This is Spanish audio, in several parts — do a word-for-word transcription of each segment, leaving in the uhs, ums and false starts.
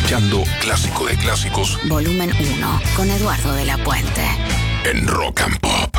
escuchando Clásico de Clásicos, Volumen uno, con Eduardo de la Puente. En Rock and Pop.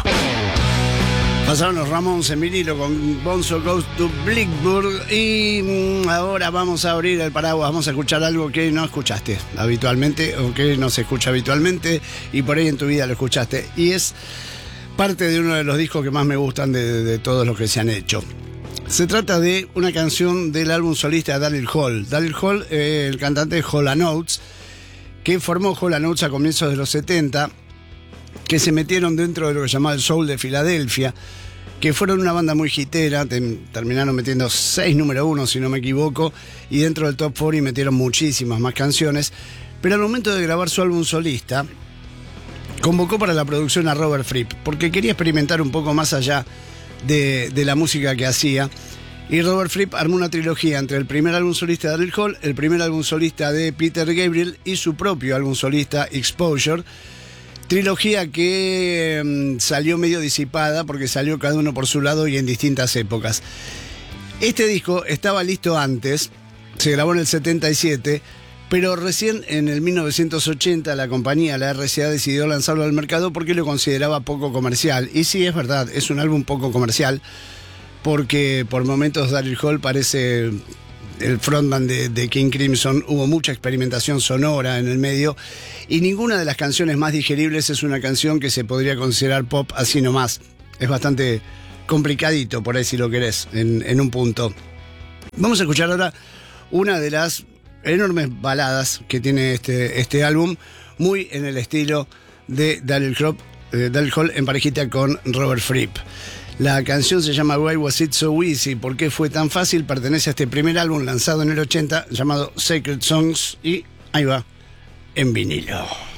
Pasaron los Ramones en vinilo con Bonzo Goes to Blackburn. Y ahora vamos a abrir el paraguas. Vamos a escuchar algo que no escuchaste habitualmente, o que no se escucha habitualmente, y por ahí en tu vida lo escuchaste. Y es parte de uno de los discos que más me gustan de, de, de todos los que se han hecho. Se trata de una canción del álbum solista de Daryl Hall. Daryl Hall, eh, el cantante de Hall and Oates, que formó Hall and Oates a comienzos de los setenta, que se metieron dentro de lo que se llamaba el Soul de Filadelfia, que fueron una banda muy hitera, te, terminaron metiendo seis número uno, si no me equivoco, y dentro del top cuarenta metieron muchísimas más canciones, pero al momento de grabar su álbum solista, convocó para la producción a Robert Fripp, porque quería experimentar un poco más allá de, de la música que hacía, y Robert Fripp armó una trilogía entre el primer álbum solista de Daryl Hall, el primer álbum solista de Peter Gabriel y su propio álbum solista Exposure. Trilogía que mmm, salió medio disipada porque salió cada uno por su lado y en distintas épocas. Este disco estaba listo antes, se grabó en el setenta y siete, pero recién en el mil novecientos ochenta la compañía, la R C A, decidió lanzarlo al mercado porque lo consideraba poco comercial. Y sí, es verdad, es un álbum poco comercial, porque por momentos Daryl Hall parece el frontman de, de King Crimson. Hubo mucha experimentación sonora en el medio, y ninguna de las canciones más digeribles es una canción que se podría considerar pop así nomás. Es bastante complicadito, por ahí si lo querés, en, en un punto. Vamos a escuchar ahora una de las enormes baladas que tiene este, este álbum, muy en el estilo de Daryl Hall, eh, Daryl Hall en parejita con Robert Fripp. La canción se llama Why Was It So Easy? ¿Por qué fue tan fácil? Pertenece a este primer álbum lanzado en el ochenta llamado Sacred Songs, y ahí va, en vinilo.